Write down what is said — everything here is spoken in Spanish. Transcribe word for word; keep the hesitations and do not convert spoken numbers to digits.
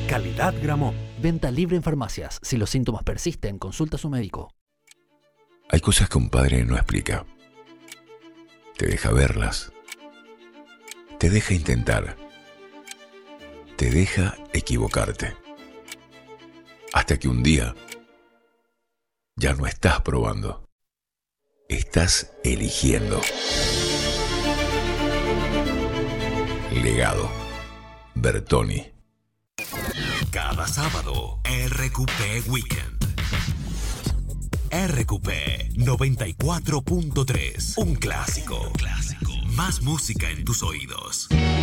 Calidad Gramont. Venta libre en farmacias. Si los síntomas persisten, consulta a su médico. Hay cosas que un padre no explica. Te deja verlas. Te deja intentar. Te deja equivocarte. Hasta que un día ya no estás probando. Estás eligiendo. Legado. Bertoni. Cada sábado, R Q P Weekend. R Q P noventa y cuatro punto tres. Un clásico. Un clásico. Más música en tus oídos.